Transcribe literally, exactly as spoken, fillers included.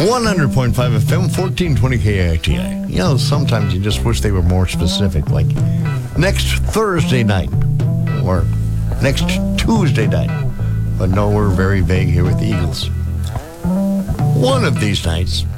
one hundred point five F M, fourteen twenty K I T I. You know, sometimes you just wish they were more specific, like next Thursday night or next Tuesday night. But no, we're very vague here with the Eagles. One of these nights,